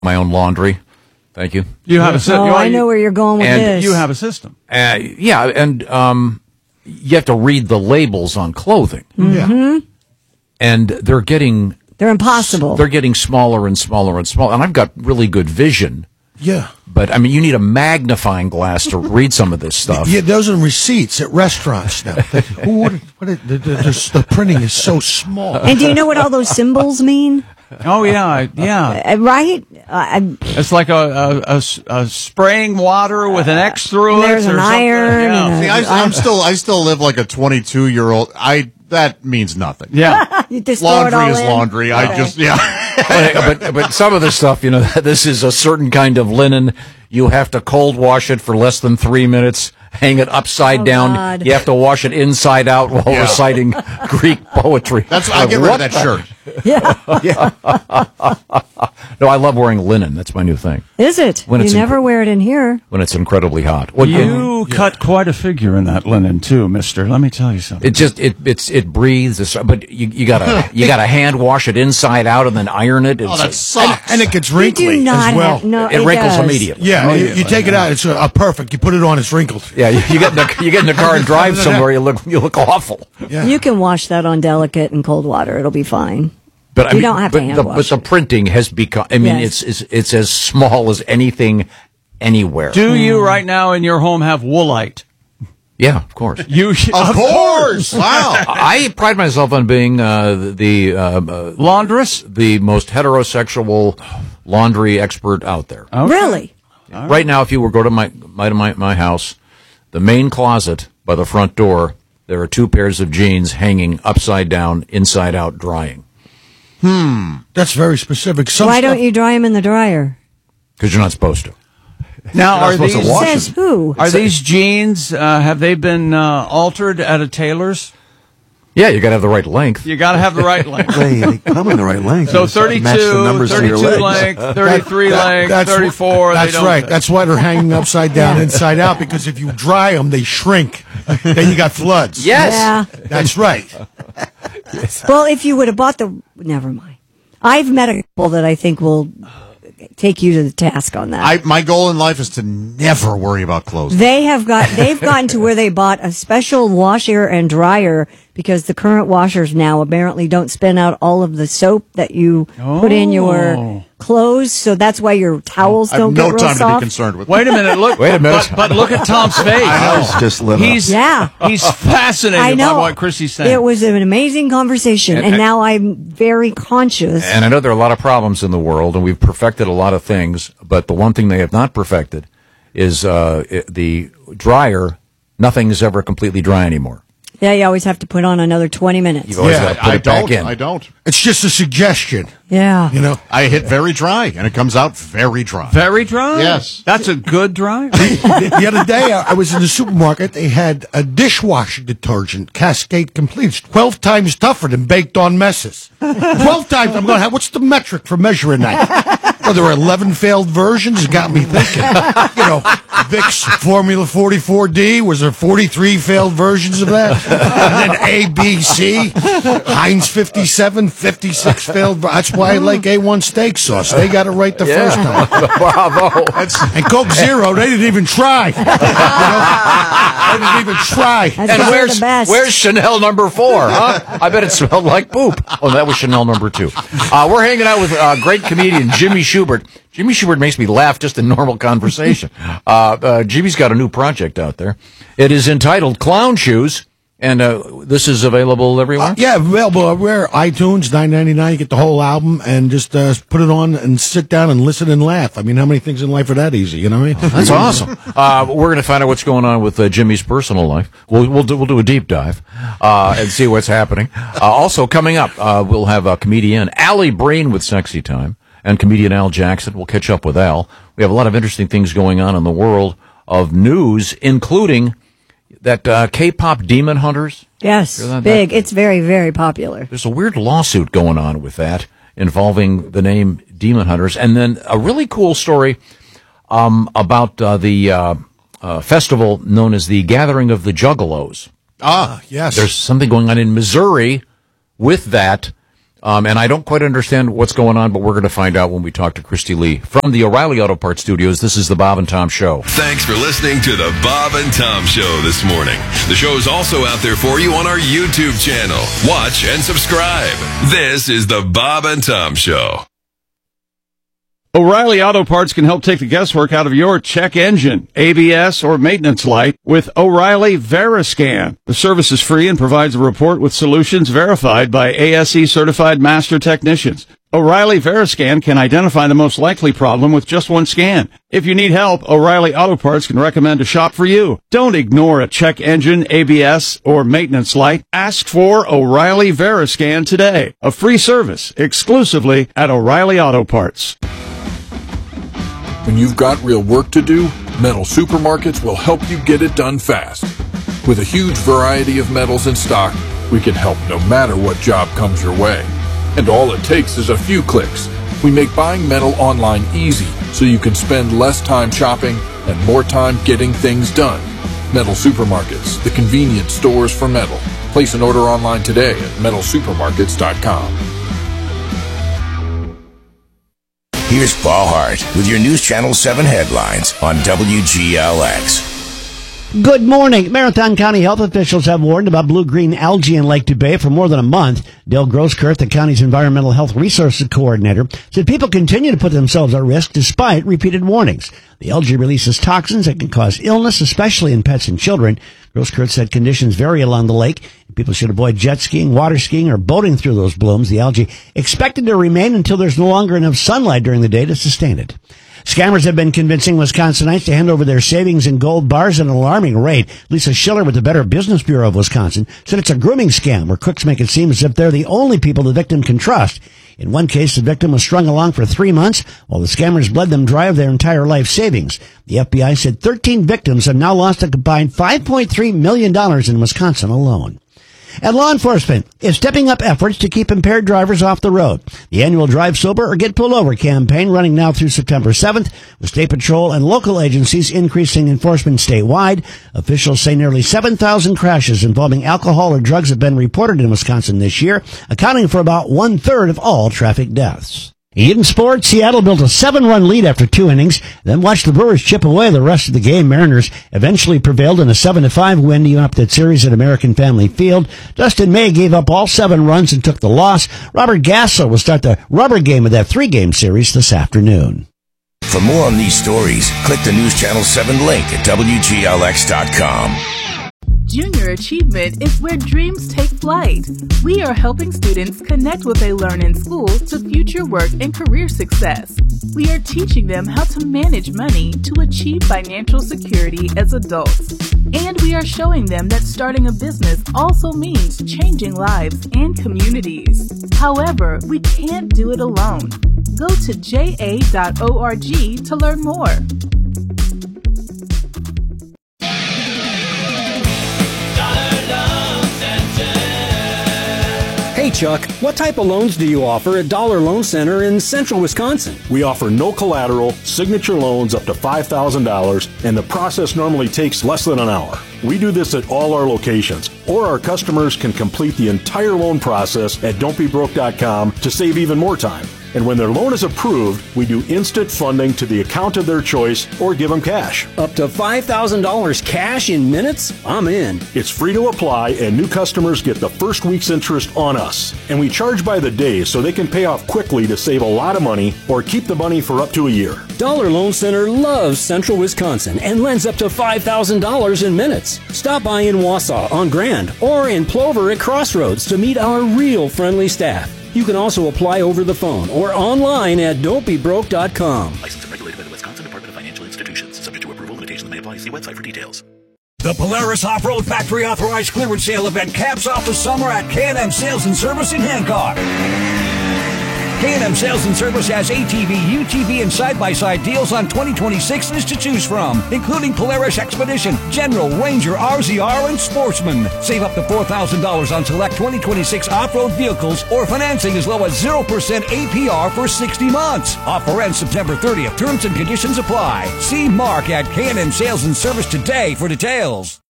my own laundry. Thank you. You have a system. I know where you're going with this. You have a system. Yeah, and you have to read the labels on clothing. Mm-hmm. Yeah. And they're impossible. They're getting smaller and smaller and smaller. And I've got really good vision. Yeah. But, I mean, you need a magnifying glass to read some of this stuff. Yeah, those are receipts at restaurants now. The printing is so small. And do you know what all those symbols mean? Oh, yeah. Right? It's like a spraying water with an X through it. There's an iron. Yeah. See, I still live like a 22-year-old. That means nothing. Yeah. You just laundry is in? laundry. Okay. But some of this stuff, this is a certain kind of linen. You have to cold wash it for less than 3 minutes, hang it upside down. God. You have to wash it inside out while reciting Greek poetry. I get rid of that shirt. Yeah. No, I love wearing linen. That's my new thing. Is it? You never wear it in here. When it's incredibly hot. Well, you cut quite a figure in that linen too, mister. Let me tell you something. It breathes, but you gotta hand wash it inside out and then iron it. That sucks. And it gets wrinkly as well. It wrinkles does. immediately. Yeah, you take it out. It's perfect. You put it on. It's wrinkled. Yeah, you get in the car and drive somewhere. You look awful. Yeah. You can wash that on delicate and cold water. It'll be fine. But you don't have to hand wash But the printing has become. I mean, it's as small as anything anywhere. Do you right now in your home have Woolite? Yeah, of course. Of course. Wow. I pride myself on being the laundress, the most heterosexual laundry expert out there. Okay. Really? Right now, if you were to go to my house, the main closet by the front door, there are 2 pairs of jeans hanging upside down, inside out, drying. That's very specific. Why don't you dry them in the dryer? Because you're not supposed to. Now, are these says who? Are these jeans? Have they been altered at a tailor's? Yeah, you got to have the right length. You got to have the right length. They come in the right length. So 32 length, 33 length, 34. That's right. That's why they're hanging upside down, inside out, because if you dry them, they shrink. Then you got floods. Yes. Yeah. That's right. Well, if you would have bought never mind. I've met a couple that I think will take you to the task on that. My goal in life is to never worry about clothes. They've gotten to where they bought a special washer and dryer because the current washers now apparently don't spin out all of the soap that you put in your clothes, so that's why your towels don't get real soft. I have no time to be concerned with. Wait a minute, but look at Tom's face. I was just living. He's fascinated by what Chrissy's saying. It was an amazing conversation, and now I'm very conscious. And I know there are a lot of problems in the world, and we've perfected a lot of things, but the one thing they have not perfected is the dryer. Nothing's ever completely dry anymore. Yeah, you always have to put on another 20 minutes. You've always got to put it back in. I don't. It's just a suggestion. Yeah. I hit very dry, and it comes out very dry. Very dry? Yes. That's a good dry? The other day, I was in the supermarket. They had a dishwasher detergent, Cascade Complete. It's 12 times tougher than Baked On Messes. 12 times. I'm going, what's the metric for measuring that? Well, there were 11 failed versions. It got me thinking. Vicks Formula 44D. Was there 43 failed versions of that? And then ABC, Heinz 57, 56 failed. That's why I like A1 steak sauce. They got it right the first time. Bravo. And Coke Zero, they didn't even try. They didn't even try. That's where's Chanel number 4? Huh? I bet it smelled like poop. Oh, that was Chanel number 2. We're hanging out with great comedian Jimmy Schubert. Jimmy Schubert makes me laugh just in normal conversation. Jimmy's got a new project out there. It is entitled Clown Shoes. And this is available everywhere? Yeah, available everywhere. iTunes, $9.99. You get the whole album and just put it on and sit down and listen and laugh. I mean, how many things in life are that easy? You know what I mean? That's awesome. We're going to find out what's going on with Jimmy's personal life. We'll do a deep dive and see what's happening. Also, coming up, we'll have comedian Allie Breen with Sexy Time and comedian Al Jackson. We'll catch up with Al. We have a lot of interesting things going on in the world of news, including that K-pop Demon Hunters. Yes, big. It's very, very popular. There's a weird lawsuit going on with that involving the name Demon Hunters. And then a really cool story about the festival known as the Gathering of the Juggalos. Yes. There's something going on in Missouri with that. And I don't quite understand what's going on, but we're going to find out when we talk to Christy Lee. From the O'Reilly Auto Parts Studios, this is the Bob and Tom Show. Thanks for listening to the Bob and Tom Show this morning. The show is also out there for you on our YouTube channel. Watch and subscribe. This is the Bob and Tom Show. O'Reilly Auto Parts can help take the guesswork out of your check engine, ABS, or maintenance light with O'Reilly Veriscan. The service is free and provides a report with solutions verified by ASE certified master technicians. O'Reilly Veriscan can identify the most likely problem with just one scan. If you need help, O'Reilly Auto Parts can recommend a shop for you. Don't ignore a check engine, ABS, or maintenance light. Ask for O'Reilly Veriscan today. A free service exclusively at O'Reilly Auto Parts. When you've got real work to do, Metal Supermarkets will help you get it done fast. With a huge variety of metals in stock, we can help no matter what job comes your way. And all it takes is a few clicks. We make buying metal online easy so you can spend less time shopping and more time getting things done. Metal Supermarkets, the convenient stores for metal. Place an order online today at metalsupermarkets.com. Here's Paul Hart with your News Channel 7 headlines on WGLX. Good morning. Marathon County health officials have warned about blue-green algae in Lake Dubay for more than a month. Dale Grosskirth, the county's environmental health resources coordinator, said people continue to put themselves at risk despite repeated warnings. The algae releases toxins that can cause illness, especially in pets and children. Grosskirth said conditions vary along the lake. People should avoid jet skiing, water skiing, or boating through those blooms. The algae expected to remain until there's no longer enough sunlight during the day to sustain it. Scammers have been convincing Wisconsinites to hand over their savings in gold bars at an alarming rate. Lisa Schiller with the Better Business Bureau of Wisconsin said it's a grooming scam where crooks make it seem as if they're the only people the victim can trust. In one case, the victim was strung along for 3 months while the scammers bled them dry of their entire life savings. The FBI said 13 victims have now lost a combined $5.3 million in Wisconsin alone. And law enforcement is stepping up efforts to keep impaired drivers off the road. The annual Drive Sober or Get Pulled Over campaign running now through September 7th, with State Patrol and local agencies increasing enforcement statewide. Officials say nearly 7,000 crashes involving alcohol or drugs have been reported in Wisconsin this year, accounting for about 1/3 of all traffic deaths. In sports, Seattle built a 7-run lead after 2 innings, then watched the Brewers chip away the rest of the game. Mariners eventually prevailed in a 7-5 win to even up that series at American Family Field. Dustin May gave up all 7 runs and took the loss. Robert Gasso will start the rubber game of that 3-game series this afternoon. For more on these stories, click the News Channel 7 link at WGLX.com. Junior Achievement is where dreams take flight. We are helping students connect what they learn in school to future work and career success. We are teaching them how to manage money to achieve financial security as adults. And we are showing them that starting a business also means changing lives and communities. However, we can't do it alone. Go to ja.org to learn more. Hey Chuck, what type of loans do you offer at Dollar Loan Center in central Wisconsin? We offer no collateral, signature loans up to $5,000, and the process normally takes less than an hour. We do this at all our locations, or our customers can complete the entire loan process at don'tbebroke.com to save even more time. And when their loan is approved, we do instant funding to the account of their choice or give them cash. Up to $5,000 cash in minutes? I'm in. It's free to apply, and new customers get the first week's interest on us. And we charge by the day so they can pay off quickly to save a lot of money or keep the money for up to a year. Dollar Loan Center loves central Wisconsin and lends up to $5,000 in minutes. Stop by in Wausau on Grand or in Plover at Crossroads to meet our real friendly staff. You can also apply over the phone or online at don'tbebroke.com. Licensed and regulated by the Wisconsin Department of Financial Institutions. Subject to approval, limitations may apply. See website for details. The Polaris Off-Road Factory Authorized Clearance Sale event caps off the summer at K&M Sales and Service in Hancock. K&M Sales and Service has ATV, UTV, and side-by-side deals on 2026s to choose from, including Polaris Expedition, General, Ranger, RZR, and Sportsman. Save up to $4,000 on select 2026 off-road vehicles or financing as low as 0% APR for 60 months. Offer ends September 30th. Terms and conditions apply. See Mark at K&M Sales and Service today for details.